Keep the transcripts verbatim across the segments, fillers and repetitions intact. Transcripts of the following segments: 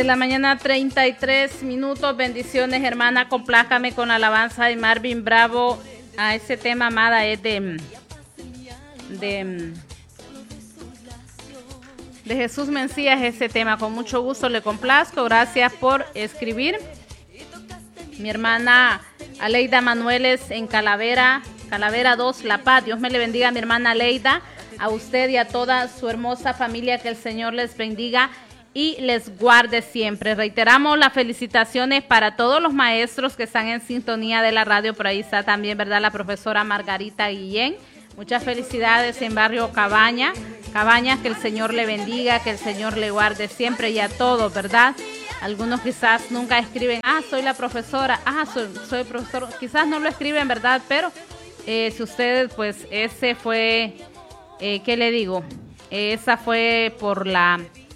de la mañana, treinta y tres minutos. Bendiciones, hermana. Complácame con la alabanza de Marvin Bravo. A ese tema, amada, es de, de, de Jesús Mencías, ese tema. Con mucho gusto le complazco. Gracias por escribir. Mi hermana Aleida Manueles en Calavera, Calavera dos, La Paz. Dios me le bendiga, mi hermana Aleida, a usted y a toda su hermosa familia. Que el Señor les bendiga y les guarde siempre. Reiteramos las felicitaciones para todos los maestros que están en sintonía de la radio. Por ahí está también, ¿verdad?, la profesora Margarita Guillén. Muchas felicidades en Barrio Cabaña. Cabañas, que el Señor le bendiga, que el Señor le guarde siempre y a todos, ¿verdad? Algunos quizás nunca escriben, ah, soy la profesora, ah, soy, soy profesor. Quizás no lo escriben, ¿verdad? Pero eh, si ustedes, pues, ese fue, eh, ¿qué le digo? Esa fue por la...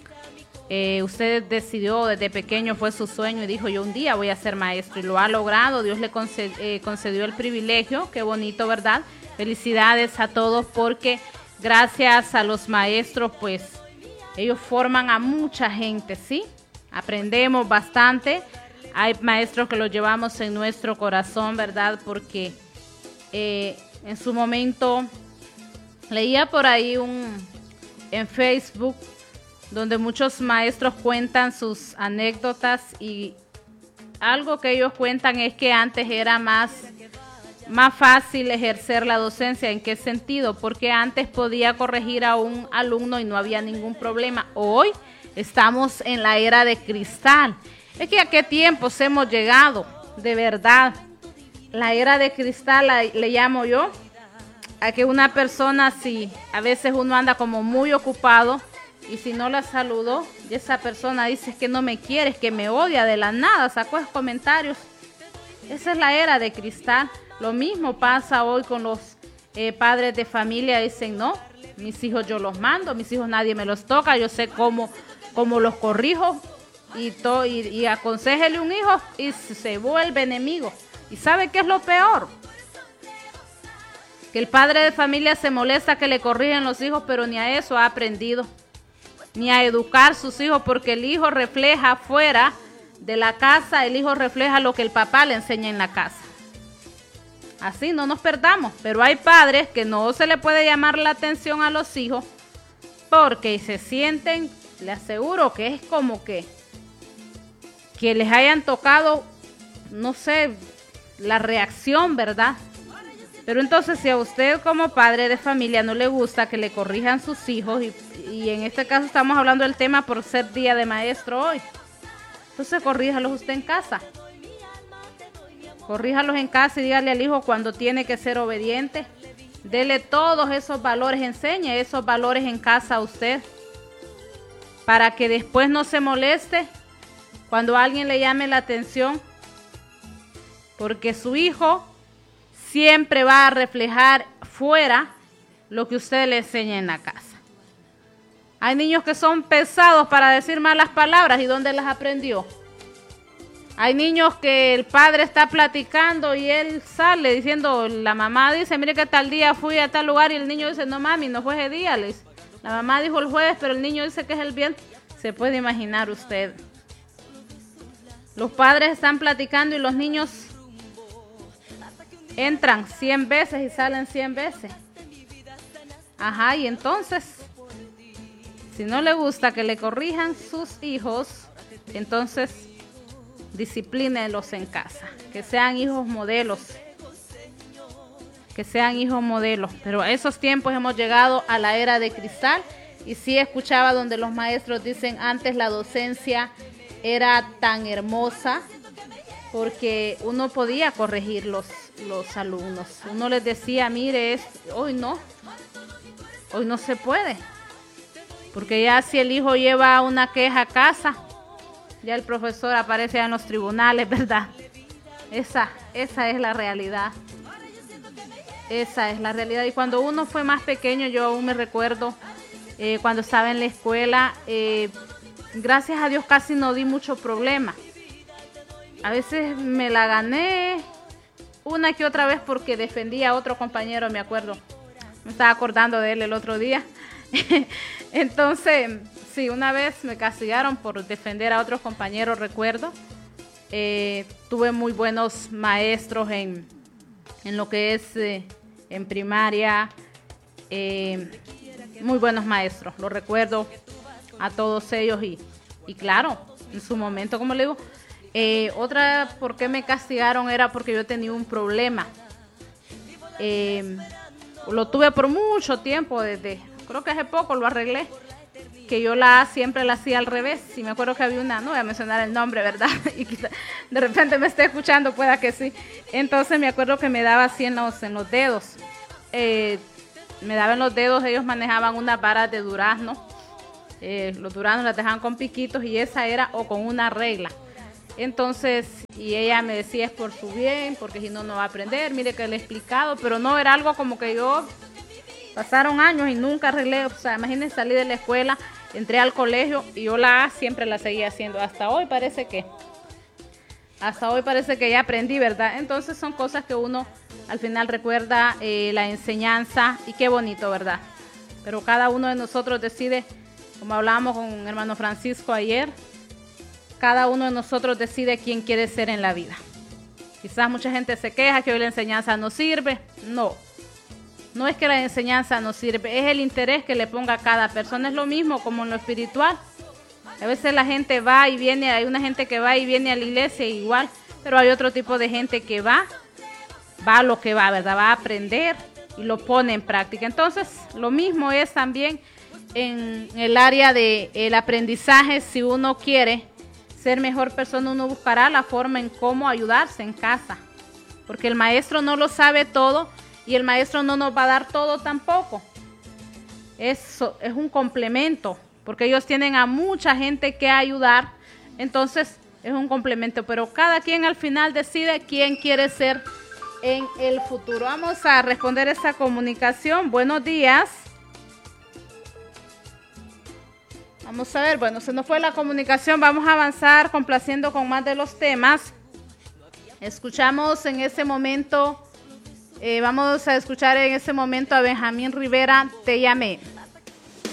Eh, usted decidió desde pequeño, fue su sueño y dijo, yo un día voy a ser maestro, y lo ha logrado. Dios le conced, eh, concedió el privilegio. Qué bonito, ¿verdad? Felicidades a todos, porque gracias a los maestros, pues ellos forman a mucha gente, ¿sí? Aprendemos bastante. Hay maestros que los llevamos en nuestro corazón, ¿verdad? Porque eh, en su momento leía por ahí un en Facebook donde muchos maestros cuentan sus anécdotas, y algo que ellos cuentan es que antes era más, más fácil ejercer la docencia. ¿En qué sentido? Porque antes podía corregir a un alumno y no había ningún problema. Hoy estamos en la era de cristal. Es que a qué tiempos hemos llegado, de verdad. La era de cristal la, le llamo yo, a que una persona, si a veces uno anda como muy ocupado, y si no la saludó, y esa persona dice que no me quiere, que me odia de la nada, sacó esos comentarios. Esa es la era de cristal. Lo mismo pasa hoy con los eh, padres de familia. Dicen, no, mis hijos yo los mando, mis hijos nadie me los toca, yo sé cómo, cómo los corrijo, y, to, y, y aconséjele un hijo y se vuelve enemigo. ¿Y sabe qué es lo peor? Que el padre de familia se molesta que le corrigen los hijos, pero ni a eso ha aprendido, ni a educar sus hijos, porque el hijo refleja fuera de la casa, el hijo refleja lo que el papá le enseña en la casa. Así no nos perdamos. Pero hay padres que no se le puede llamar la atención a los hijos porque se sienten, le aseguro que es como que, que les hayan tocado, no sé, la reacción, ¿verdad? Pero entonces, si a usted como padre de familia no le gusta que le corrijan sus hijos, y, y en este caso estamos hablando del tema por ser día de maestro hoy, entonces corríjalos usted en casa. Corríjalos en casa y dígale al hijo cuando tiene que ser obediente. Dele todos esos valores, enseñe esos valores en casa a usted, para que después no se moleste cuando alguien le llame la atención, porque su hijo siempre va a reflejar fuera lo que usted le enseña en la casa. Hay niños que son pesados para decir malas palabras. ¿Y dónde las aprendió? Hay niños que el padre está platicando y él sale diciendo, la mamá dice, mire que tal día fui a tal lugar, y el niño dice, no mami, no fue ese día. Le dice, la mamá dijo el jueves, pero el niño dice que es el viernes. Se puede imaginar usted. Los padres están platicando y los niños entran cien veces y salen cien veces. Ajá, y entonces, si no le gusta que le corrijan sus hijos, entonces disciplínelos en casa, que sean hijos modelos, que sean hijos modelos. Pero a esos tiempos hemos llegado a la era de cristal. Y sí escuchaba donde los maestros dicen, antes la docencia era tan hermosa porque uno podía corregir los, los alumnos. Uno les decía, mire, es, hoy no, hoy no se puede, porque ya si el hijo lleva una queja a casa, ya el profesor aparece en los tribunales, ¿verdad? Esa, esa es la realidad. Esa es la realidad. Y cuando uno fue más pequeño, yo aún me recuerdo, eh, cuando estaba en la escuela, eh, gracias a Dios casi no di mucho problema. A veces me la gané una que otra vez porque defendía a otro compañero, me acuerdo. Me estaba acordando de él el otro día. Entonces, sí, una vez me castigaron por defender a otros compañeros, recuerdo. Eh, tuve muy buenos maestros en, en lo que es eh, en primaria, eh, muy buenos maestros, lo recuerdo a todos ellos y, y claro, en su momento, como le digo, eh, otra por qué me castigaron era porque yo tenía un problema. Eh, lo tuve por mucho tiempo, desde, creo que hace poco lo arreglé, que yo la siempre la hacía al revés. Si me acuerdo que había una, no voy a mencionar el nombre, ¿verdad? Y quizá de repente me esté escuchando, pueda que sí. Entonces me acuerdo que me daba así en los, en los dedos. Eh, me daba en los dedos, ellos manejaban unas varas de durazno. Eh, los duraznos las dejaban con piquitos y esa era o con una regla. Entonces, y ella me decía es por su bien, porque si no, no va a aprender. Mire que le he explicado, pero no era algo como que yo... Pasaron años y nunca arreglé, o sea, imagínense, salí de la escuela, entré al colegio y yo la A siempre la seguía haciendo. Hasta hoy parece que, hasta hoy parece que ya aprendí, ¿verdad? Entonces son cosas que uno al final recuerda eh, la enseñanza y qué bonito, ¿verdad? Pero cada uno de nosotros decide, como hablábamos con un hermano Francisco ayer, cada uno de nosotros decide quién quiere ser en la vida. Quizás mucha gente se queja que hoy la enseñanza no sirve, no. No es que la enseñanza no sirve, es el interés que le ponga a cada persona. Es lo mismo como en lo espiritual. A veces la gente va y viene, hay una gente que va y viene a la iglesia igual, pero hay otro tipo de gente que va, va a lo que va, ¿verdad? Va a aprender y lo pone en práctica. Entonces, lo mismo es también en el área del aprendizaje. Si uno quiere ser mejor persona, uno buscará la forma en cómo ayudarse en casa, porque el maestro no lo sabe todo. Y el maestro no nos va a dar todo tampoco. Eso es un complemento, porque ellos tienen a mucha gente que ayudar. Entonces es un complemento, pero cada quien al final decide quién quiere ser en el futuro. Vamos a responder esta comunicación. Buenos días. Vamos a ver, bueno, se nos fue la comunicación. Vamos a avanzar complaciendo con más de los temas. Escuchamos en ese momento... Eh, vamos a escuchar en este momento a Benjamín Rivera, Te llamé.